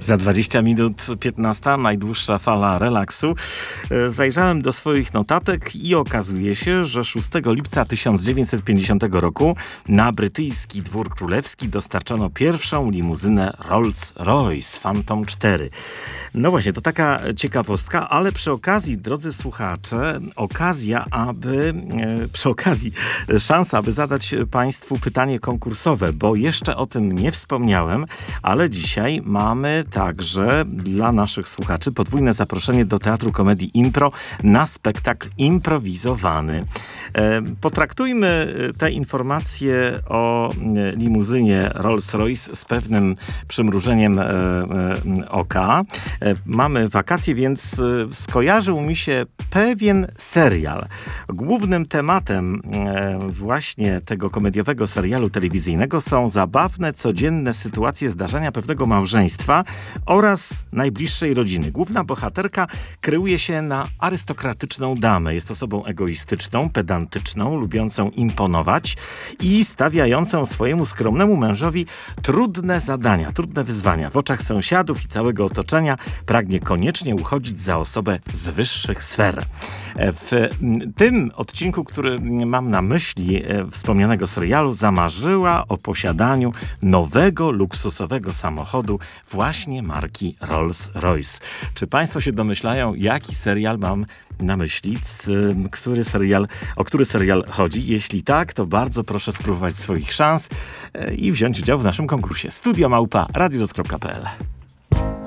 Za 20 minut 15, najdłuższa fala relaksu. Zajrzałem do swoich notatek i okazuje się, że 6 lipca 1950 roku na brytyjski dwór królewski dostarczono pierwszą limuzynę Rolls-Royce Phantom 4. No właśnie, to taka ciekawostka, ale przy okazji, drodzy słuchacze, szansa, aby zadać Państwu pytanie konkursowe, bo jeszcze o tym nie wspomniałem, ale dzisiaj mamy także dla naszych słuchaczy podwójne zaproszenie do Teatru Komedii Impro na spektakl improwizowany. Potraktujmy te informacje o limuzynie Rolls-Royce z pewnym przymrużeniem oka. Mamy wakacje, więc skojarzył mi się pewien serial. Głównym tematem właśnie tego komediowego serialu telewizyjnego są zabawne, codzienne sytuacje, zdarzenia pewnego małżeństwa oraz najbliższej rodziny. Główna bohaterka kreuje się na arystokratyczną damę. Jest osobą egoistyczną, pedantyczną, lubiącą imponować i stawiającą swojemu skromnemu mężowi trudne zadania, trudne wyzwania. W oczach sąsiadów i całego otoczenia pragnie koniecznie uchodzić za osobę z wyższych sfer. W tym odcinku, który mam na myśli wspomnianego serialu, zamarzyła o posiadaniu nowego, luksusowego samochodu właśnie marki Rolls-Royce. Czy Państwo się domyślają, jaki serial mam na myśli? O który serial chodzi? Jeśli tak, to bardzo proszę spróbować swoich szans i wziąć udział w naszym konkursie. Studio@radioluz.pl